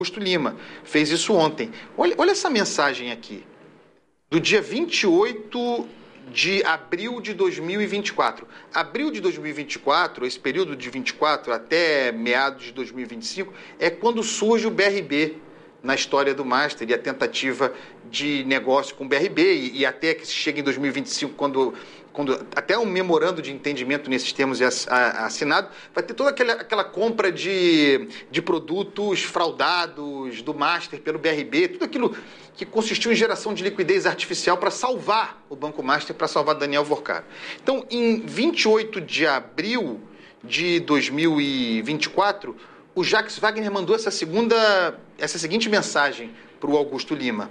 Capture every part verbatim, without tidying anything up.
Augusto Lima fez isso ontem. Olha, olha essa mensagem aqui, do dia vinte e oito de abril de dois mil e vinte e quatro. Abril de dois mil e vinte e quatro, esse período de vinte e quatro até meados de dois mil e vinte e cinco, é quando surge o B R B na história do Master e a tentativa de negócio com o B R B, e, e até que se chega em dois mil e vinte e cinco, quando, quando até um memorando de entendimento nesses termos é assinado, vai ter toda aquela, aquela compra de, de produtos fraudados do Master pelo B R B, tudo aquilo que consistiu em geração de liquidez artificial para salvar o Banco Master, para salvar Daniel Vorcaro. Então, em vinte e oito de abril de dois mil e vinte e quatro, o Jacques Wagner mandou essa segunda, essa seguinte mensagem para o Augusto Lima.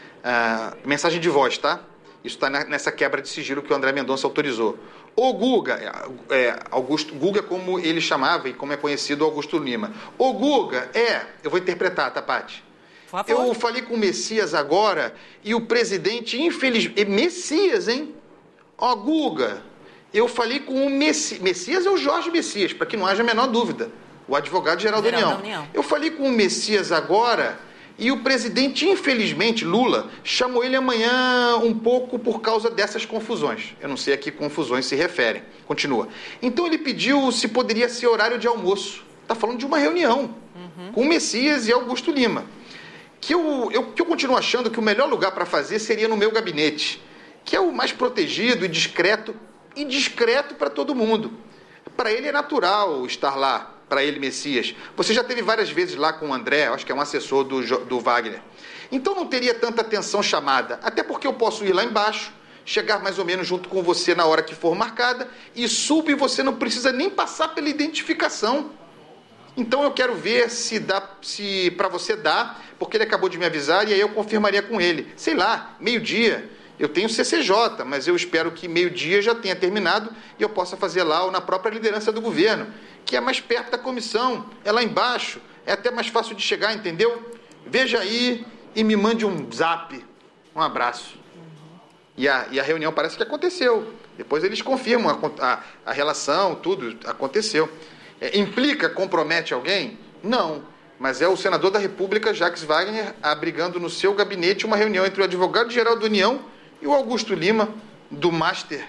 Uh, mensagem de voz, tá? Isso está nessa quebra de sigilo que o André Mendonça autorizou. Ô Guga, é, Augusto, Guga como ele chamava e como é conhecido o Augusto Lima. Ô Guga, é, eu vou interpretar, tá, Paty? Eu falei com o Messias agora e o presidente, infelizmente... Messias, hein? Ó, Guga, eu falei com o Messias... Messias é o Jorge Messias, para que não haja a menor dúvida. O advogado-geral da União. da União. Eu falei com o Messias agora e o presidente, infelizmente, Lula, chamou ele amanhã um pouco por causa dessas confusões. Eu não sei a que confusões se referem. Continua. Então ele pediu se poderia ser horário de almoço. Está falando de uma reunião uhum. com o Messias e Augusto Lima. Que eu, eu, que eu continuo achando que o melhor lugar para fazer seria no meu gabinete, que é o mais protegido e discreto, e discreto para todo mundo. Para ele é natural estar lá. Para ele, Messias. Você já teve várias vezes lá com o André, acho que é um assessor do, do Wagner. Então não teria tanta atenção chamada, até porque eu posso ir lá embaixo, chegar mais ou menos junto com você na hora que for marcada, e subo e você não precisa nem passar pela identificação. Então eu quero ver se dá, se para você dá, porque ele acabou de me avisar e aí eu confirmaria com ele. Sei lá, meio-dia. Eu tenho C C J, mas eu espero que meio-dia já tenha terminado e eu possa fazer lá ou na própria liderança do governo, que é mais perto da comissão, é lá embaixo, é até mais fácil de chegar, entendeu? Veja aí e me mande um zap. Um abraço. Uhum. E, a, e a reunião parece que aconteceu. Depois eles confirmam a, a, a relação, tudo aconteceu. É, implica, compromete alguém? Não. Mas é o senador da República, Jacques Wagner, abrigando no seu gabinete uma reunião entre o advogado-geral da União e o Augusto Lima, do Master.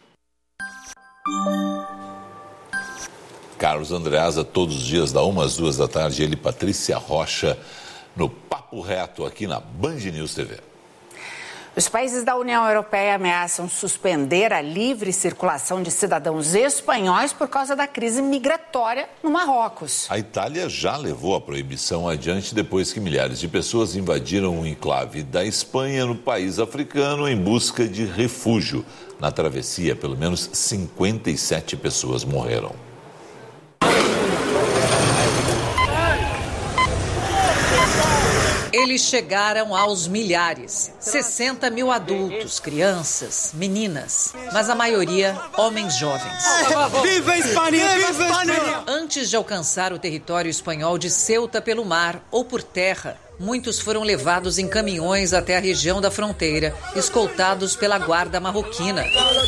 Carlos Andreasa, todos os dias, da uma às duas da tarde, ele e Patrícia Rocha, no Papo Reto, aqui na Band News T V. Os países da União Europeia ameaçam suspender a livre circulação de cidadãos espanhóis por causa da crise migratória no Marrocos. A Itália já levou a proibição adiante depois que milhares de pessoas invadiram o enclave da Espanha no país africano em busca de refúgio. Na travessia, pelo menos cinquenta e sete pessoas morreram. Eles chegaram aos milhares, sessenta mil adultos, crianças, meninas, mas a maioria homens jovens. Viva a Espanha! Viva a Espanha! Antes de alcançar o território espanhol de Ceuta pelo mar ou por terra, muitos foram levados em caminhões até a região da fronteira, escoltados pela guarda marroquina.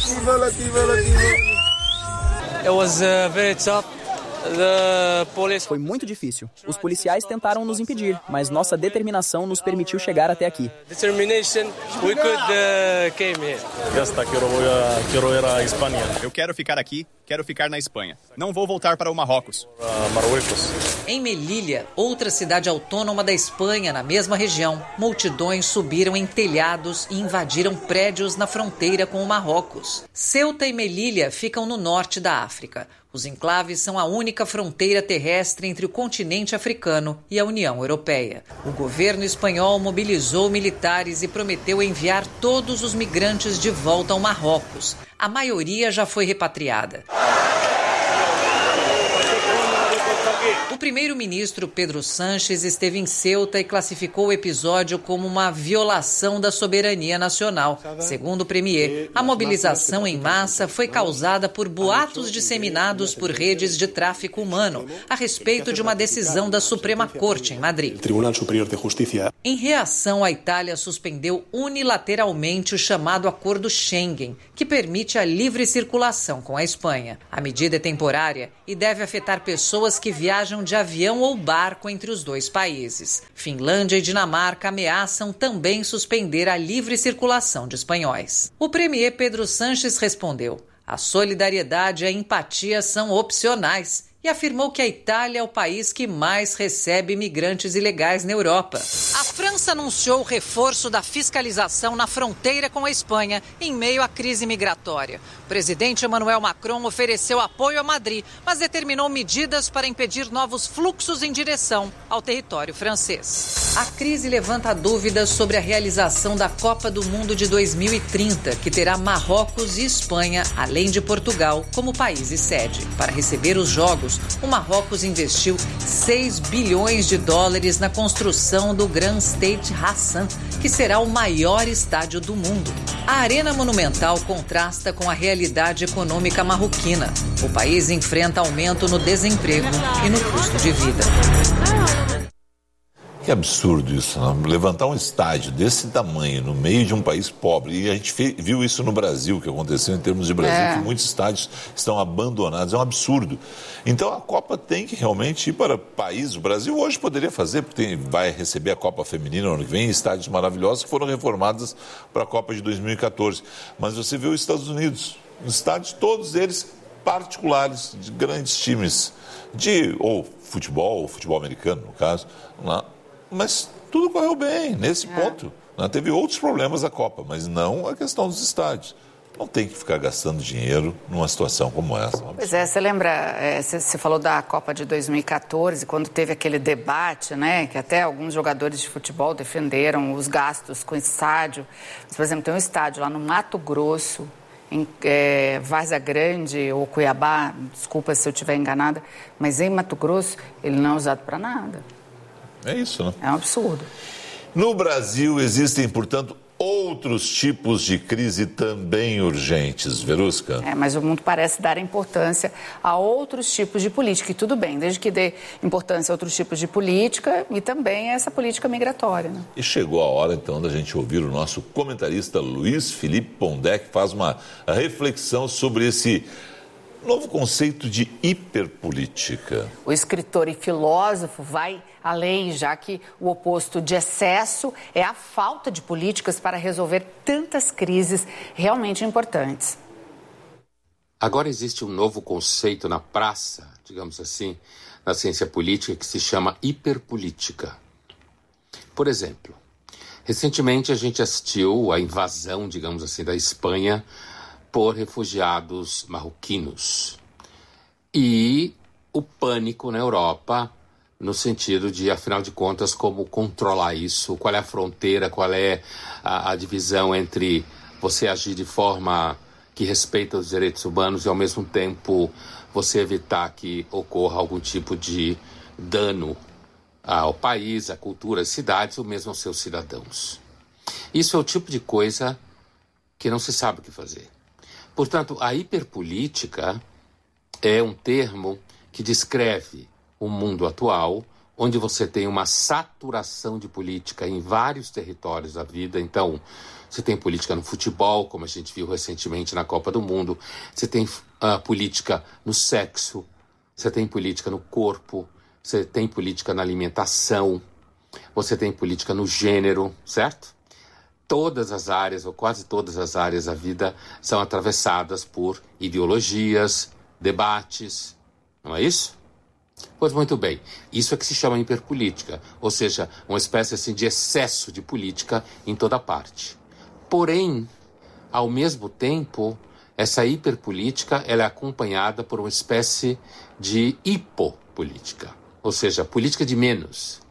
It was uh, very tough. Foi muito difícil. Os policiais tentaram nos impedir, mas nossa determinação nos permitiu chegar até aqui. Eu quero ficar aqui, quero ficar na Espanha. Não vou voltar para o Marrocos. Em Melilla, outra cidade autônoma da Espanha, na mesma região, multidões subiram em telhados e invadiram prédios na fronteira com o Marrocos. Ceuta e Melilla ficam no norte da África. Os enclaves são a única fronteira terrestre entre o continente africano e a União Europeia. O governo espanhol mobilizou militares e prometeu enviar todos os migrantes de volta ao Marrocos. A maioria já foi repatriada. O primeiro-ministro Pedro Sánchez esteve em Ceuta e classificou o episódio como uma violação da soberania nacional. Segundo o premier, a mobilização em massa foi causada por boatos disseminados por redes de tráfico humano a respeito de uma decisão da Suprema Corte em Madrid. Em reação, a Itália suspendeu unilateralmente o chamado Acordo Schengen, que permite a livre circulação com a Espanha. A medida é temporária e deve afetar pessoas que viajam de de avião ou barco entre os dois países. Finlândia e Dinamarca ameaçam também suspender a livre circulação de espanhóis. O premier Pedro Sánchez respondeu: a solidariedade e a empatia são opcionais, e afirmou que a Itália é o país que mais recebe imigrantes ilegais na Europa. A França anunciou o reforço da fiscalização na fronteira com a Espanha em meio à crise migratória. O presidente Emmanuel Macron ofereceu apoio a Madrid, mas determinou medidas para impedir novos fluxos em direção ao território francês. A crise levanta dúvidas sobre a realização da Copa do Mundo de dois mil e trinta, que terá Marrocos e Espanha, além de Portugal, como países sede. Para receber os jogos, o Marrocos investiu seis bilhões de dólares na construção do Grand Stade Hassan, que será o maior estádio do mundo. A Arena Monumental contrasta com a realidade econômica marroquina. O país enfrenta aumento no desemprego e no custo de vida. Que absurdo isso, não? Levantar um estádio desse tamanho no meio de um país pobre. E a gente fez, viu isso no Brasil, que aconteceu em termos de Brasil, é. que muitos estádios estão abandonados. É um absurdo. Então a Copa tem que realmente ir para o país. O Brasil hoje poderia fazer, porque tem, vai receber a Copa Feminina no ano que vem, estádios maravilhosos que foram reformados para a Copa de dois mil e catorze. Mas você vê os Estados Unidos, os estádios, todos eles particulares, de grandes times, de ou futebol, ou futebol americano, no caso, lá. Mas tudo correu bem nesse é. ponto. Né? Teve outros problemas da Copa, mas não a questão dos estádios. Não tem que ficar gastando dinheiro numa situação como essa. Pois é, você lembra, é, você, você falou da Copa de dois mil e catorze, quando teve aquele debate, né, que até alguns jogadores de futebol defenderam os gastos com estádio. Mas, por exemplo, tem um estádio lá no Mato Grosso, em é, Várzea Grande ou Cuiabá, desculpa se eu estiver enganada, mas em Mato Grosso ele não é usado para nada. É isso, né? É um absurdo. No Brasil existem, portanto, outros tipos de crise também urgentes, Verusca. É, mas o mundo parece dar importância a outros tipos de política. E tudo bem, desde que dê importância a outros tipos de política e também a essa política migratória. Né? E chegou a hora, então, da gente ouvir o nosso comentarista Luiz Felipe Pondé, que faz uma reflexão sobre esse novo conceito de hiperpolítica. O escritor e filósofo vai além, já que o oposto de excesso é a falta de políticas para resolver tantas crises realmente importantes. Agora existe um novo conceito na praça, digamos assim, na ciência política, que se chama hiperpolítica. Por exemplo, recentemente a gente assistiu à invasão, digamos assim, da Espanha por refugiados marroquinos. E o pânico na Europa, no sentido de, afinal de contas, como controlar isso, qual é a fronteira, qual é a, a divisão entre você agir de forma que respeita os direitos humanos e, ao mesmo tempo, você evitar que ocorra algum tipo de dano ao país, à cultura, às cidades ou mesmo aos seus cidadãos. Isso é o tipo de coisa que não se sabe o que fazer. Portanto, a hiperpolítica é um termo que descreve o mundo atual, onde você tem uma saturação de política em vários territórios da vida. Então, você tem política no futebol, como a gente viu recentemente na Copa do Mundo. Você tem uh, política no sexo, você tem política no corpo, você tem política na alimentação, você tem política no gênero, certo? Todas as áreas, ou quase todas as áreas da vida, são atravessadas por ideologias, debates, não é isso? Pois muito bem, isso é que se chama hiperpolítica, ou seja, uma espécie assim de excesso de política em toda parte. Porém, ao mesmo tempo, essa hiperpolítica ela é acompanhada por uma espécie de hipopolítica, ou seja, política de menos.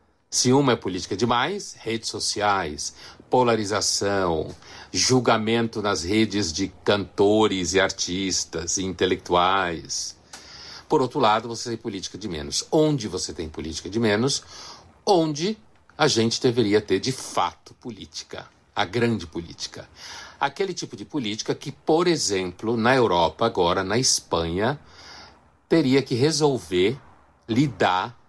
Se uma é política demais, redes sociais, polarização, julgamento nas redes de cantores e artistas e intelectuais. Por outro lado, você tem política de menos. Onde você tem política de menos? Onde a gente deveria ter, de fato, política. A grande política. Aquele tipo de política que, por exemplo, na Europa, agora, na Espanha, teria que resolver, lidar,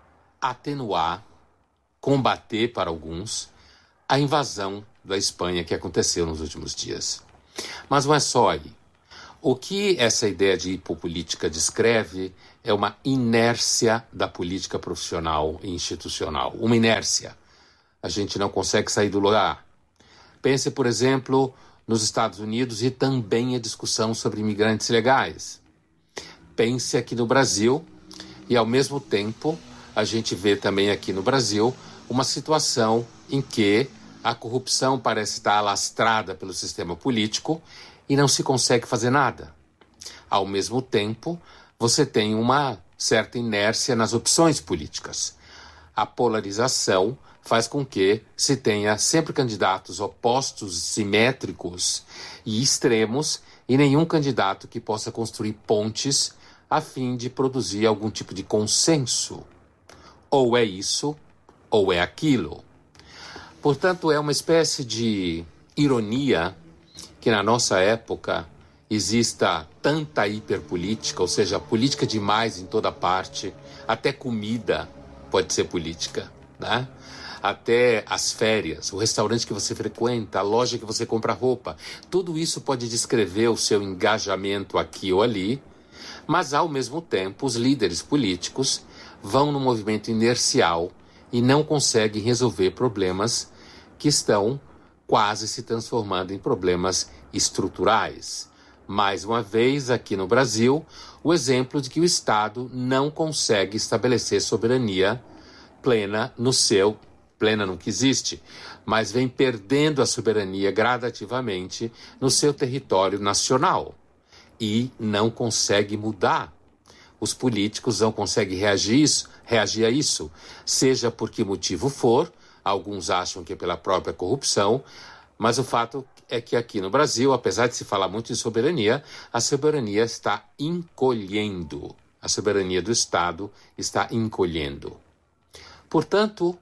atenuar, combater, para alguns, a invasão da Espanha que aconteceu nos últimos dias. Mas não é só aí. O que essa ideia de hipopolítica descreve é uma inércia da política profissional e institucional. Uma inércia. A gente não consegue sair do lugar. Pense, por exemplo, nos Estados Unidos e também a discussão sobre imigrantes legais. Pense aqui no Brasil e, ao mesmo tempo, a gente vê também aqui no Brasil uma situação em que a corrupção parece estar alastrada pelo sistema político e não se consegue fazer nada. Ao mesmo tempo, você tem uma certa inércia nas opções políticas. A polarização faz com que se tenha sempre candidatos opostos, simétricos e extremos, e nenhum candidato que possa construir pontes a fim de produzir algum tipo de consenso. Ou é isso, ou é aquilo. Portanto, é uma espécie de ironia que na nossa época exista tanta hiperpolítica, ou seja, política demais em toda parte, até comida pode ser política, né? Até as férias, o restaurante que você frequenta, a loja que você compra roupa, tudo isso pode descrever o seu engajamento aqui ou ali, mas ao mesmo tempo os líderes políticos vão no movimento inercial e não conseguem resolver problemas que estão quase se transformando em problemas estruturais. Mais uma vez, aqui no Brasil, o exemplo de que o Estado não consegue estabelecer soberania plena no seu, plena nunca existe, mas vem perdendo a soberania gradativamente no seu território nacional e não consegue mudar. Os políticos não conseguem reagir, isso, reagir a isso, seja por que motivo for, alguns acham que é pela própria corrupção, mas o fato é que aqui no Brasil, apesar de se falar muito de soberania, a soberania está encolhendo. A soberania do Estado está encolhendo. Portanto,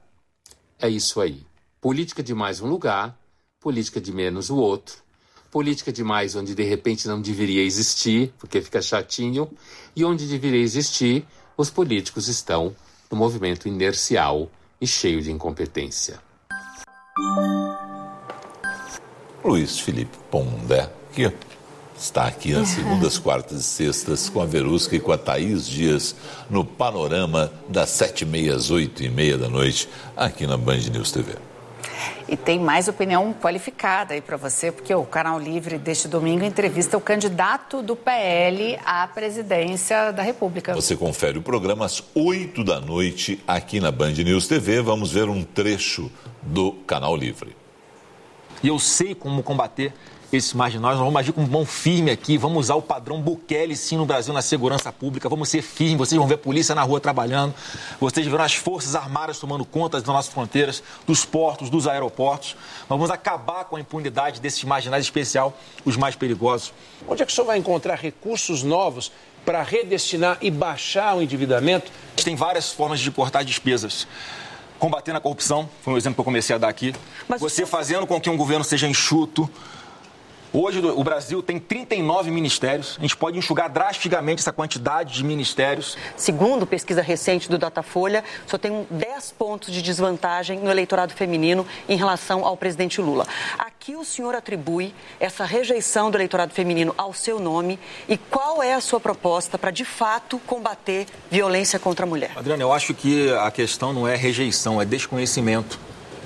é isso aí. Política de mais um lugar, política de menos o outro, política de mais onde de repente não deveria existir, porque fica chatinho, e onde deveria existir, os políticos estão no movimento inercial e cheio de incompetência. Luiz Felipe Pondé, que está aqui nas segundas, quartas e sextas com a Verusca e com a Thaís Dias no Panorama das sete e meia às oito e meia da noite aqui na Band News T V. E tem mais opinião qualificada aí para você, porque o Canal Livre deste domingo entrevista o candidato do P L à presidência da República. Você confere o programa às oito da noite aqui na Band News T V. Vamos ver um trecho do Canal Livre. E eu sei como combater esses marginais, nós vamos agir com mão firme aqui, vamos usar o padrão Bukele sim no Brasil na segurança pública, vamos ser firmes, vocês vão ver a polícia na rua trabalhando, vocês verão as forças armadas tomando conta das nossas fronteiras, dos portos, dos aeroportos. Nós vamos acabar com a impunidade desses marginais, em especial os mais perigosos. Onde é que o senhor vai encontrar recursos novos para redestinar e baixar o endividamento? Tem várias formas de cortar despesas. Combatendo a corrupção, foi um exemplo que eu comecei a dar aqui. Mas você fazendo com que um governo seja enxuto. Hoje o Brasil tem trinta e nove ministérios. A gente pode enxugar drasticamente essa quantidade de ministérios. Segundo pesquisa recente do Datafolha, só tem dez pontos de desvantagem no eleitorado feminino em relação ao presidente Lula. A que o senhor atribui essa rejeição do eleitorado feminino ao seu nome e qual é a sua proposta para, de fato, combater violência contra a mulher? Adriana, eu acho que a questão não é rejeição, é desconhecimento.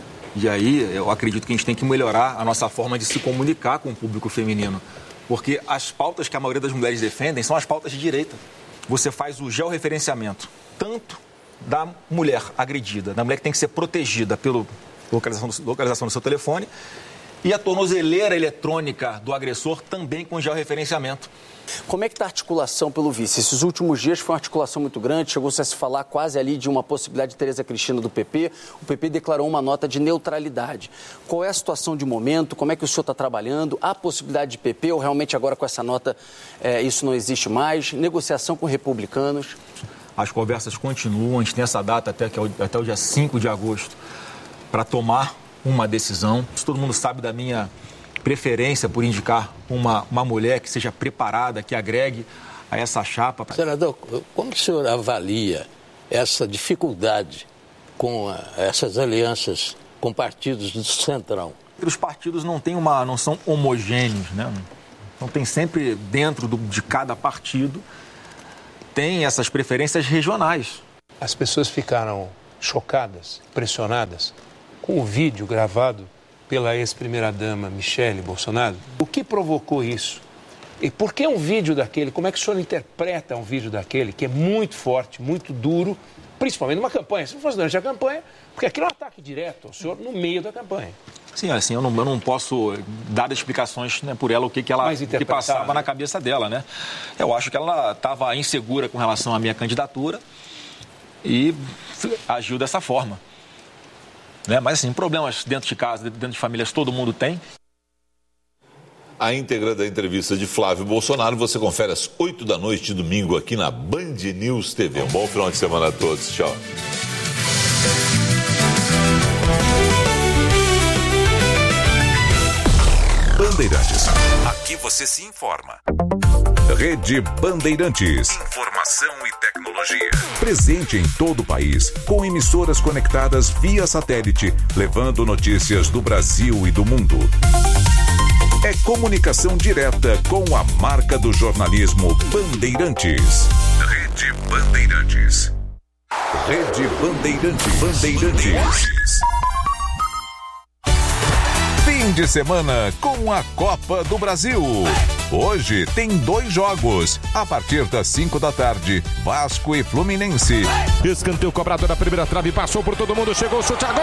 E aí eu acredito que a gente tem que melhorar a nossa forma de se comunicar com o público feminino. Porque as pautas que a maioria das mulheres defendem são as pautas de direita. Você faz o georreferenciamento, tanto da mulher agredida, da mulher que tem que ser protegida pela localização do, localização do seu telefone, e a tornozeleira eletrônica do agressor também com georreferenciamento. Como é que está a articulação pelo vice? Esses últimos dias foi uma articulação muito grande, chegou-se a se falar quase ali de uma possibilidade de Tereza Cristina do P P. O P P declarou uma nota de neutralidade. Qual é a situação de momento? Como é que o senhor está trabalhando? Há possibilidade de P P ou realmente agora com essa nota é, isso não existe mais? Negociação com republicanos? As conversas continuam, a gente tem essa data até, que é o, até o dia cinco de agosto para tomar uma decisão. Todo mundo sabe da minha preferência por indicar uma, uma mulher que seja preparada, que agregue a essa chapa. Senador, como o senhor avalia essa dificuldade com essas alianças com partidos do Centrão? Os partidos não, têm uma, não são homogêneos, né? Então tem sempre dentro do, de cada partido tem essas preferências regionais. As pessoas ficaram chocadas, pressionadas com o vídeo gravado pela ex-primeira-dama Michele Bolsonaro. O que provocou isso? E por que um vídeo daquele? Como é que o senhor interpreta um vídeo daquele que é muito forte, muito duro, principalmente numa campanha? Se não fosse durante a campanha, porque aquilo é um ataque direto ao senhor no meio da campanha. Sim, assim, eu não, eu não posso dar explicações, né, por ela o que, que ela que passava, né, na cabeça dela, né? Eu acho que ela estava insegura com relação à minha candidatura e agiu dessa forma. Né? Mas, assim, problemas dentro de casa, dentro de famílias, todo mundo tem. A íntegra da entrevista de Flávio Bolsonaro você confere às oito da noite de domingo aqui na Band News T V. Um bom final de semana a todos. Tchau. Bandeirantes. Aqui você se informa. Rede Bandeirantes. Informação e tecnologia. Presente em todo o país, com emissoras conectadas via satélite, levando notícias do Brasil e do mundo. É comunicação direta com a marca do jornalismo Bandeirantes. Rede Bandeirantes. Rede Bandeirantes. Bandeirantes. Fim de semana com a Copa do Brasil. Hoje tem dois jogos. A partir das cinco da tarde, Vasco e Fluminense. Escanteio cobrado na primeira trave, passou por todo mundo, chegou o chute a gol!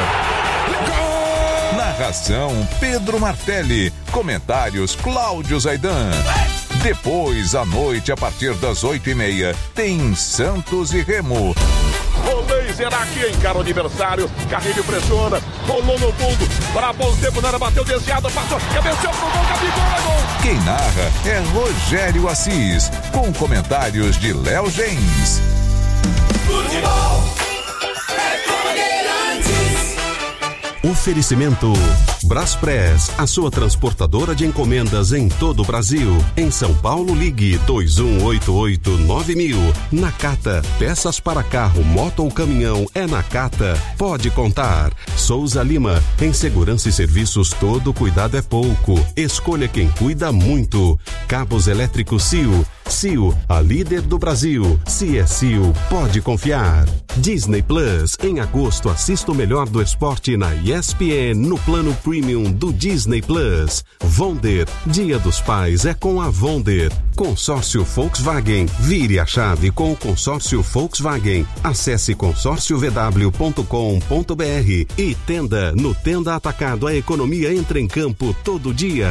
Gol! Narração Pedro Martelli. Comentários Cláudio Zaidan. Depois, à noite, a partir das oito e meia, tem Santos e Remo. O laser aqui encara o adversário. Carrilho pressiona. Rolou no fundo. Para bom tempo, Nara bateu desviado. Passou. Cabeceou pro gol. Gabigol é gol. Quem narra é Rogério Assis. Com comentários de Léo Gens. Futebol é Bandeirantes. Oferecimento Braspress, a sua transportadora de encomendas em todo o Brasil. Em São Paulo, ligue dois um oito oito nove mil. Nakata, peças para carro, moto ou caminhão, é Nakata. Pode contar. Souza Lima, em segurança e serviços todo cuidado é pouco. Escolha quem cuida muito. Cabos elétricos C I O. C I O, a líder do Brasil. Se é C I O, pode confiar. Disney Plus, em agosto assista o melhor do esporte na E S P N no plano Premium do Disney Plus. Vonder, Dia dos Pais é com a Vonder. Consórcio Volkswagen, vire a chave com o consórcio Volkswagen. Acesse consórcio v w ponto com ponto b r e Tenda, no Tenda Atacado a economia entra em campo todo dia.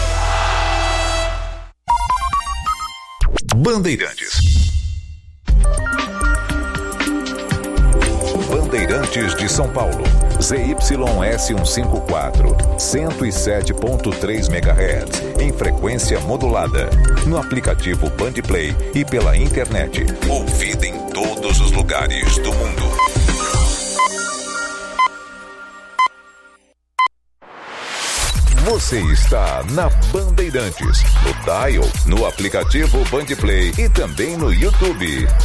Bandeirantes. Bandeirantes de São Paulo. Z Y S cento e cinquenta e quatro, cento e sete ponto três megahertz, em frequência modulada. No aplicativo Bandplay e pela internet. Ouvida em todos os lugares do mundo. Você está na Bandeirantes, no Dial, no aplicativo Bandplay e também no YouTube.